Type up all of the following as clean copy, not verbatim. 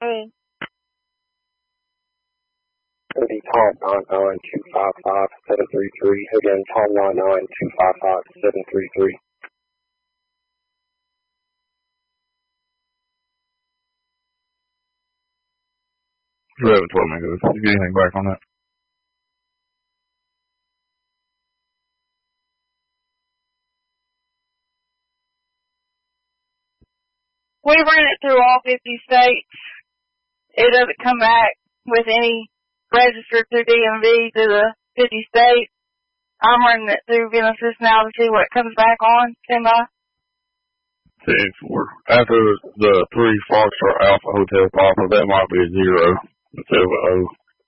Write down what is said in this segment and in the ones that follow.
Hey. Cody, Tom 99255-733. Again, Tom 99255-733. 11-12 Mangoes. Did you get anything back on that? We ran it through all 50 states. It doesn't come back with any registered through DMV to the 50 states. I'm running it through Genesis now to see what comes back on. Stand by. 10-4. After the 3 Foxtrot Alpha Hotel Papa, that might be a 0 instead of an O.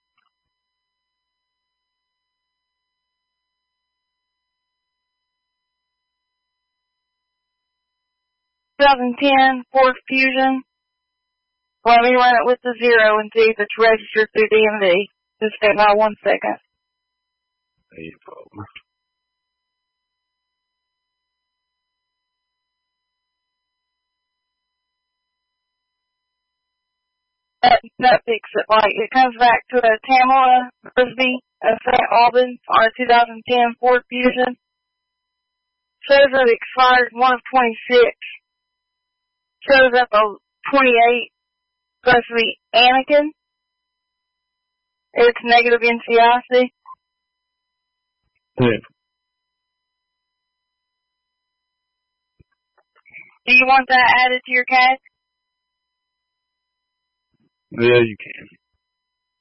Ford Fusion. Let me run it with the 0 and see if it's registered through DMV. Just stand by 1 second. That fix it. Like, it comes back to a Tamala Frisbee of St. Albans on a 2010 Ford Fusion. Shows that it expired 1 of 26. Shows up a 28. Supposed to be Anakin. It's negative NCIC. Yeah. Do you want that added to your CAD? Yeah, you can.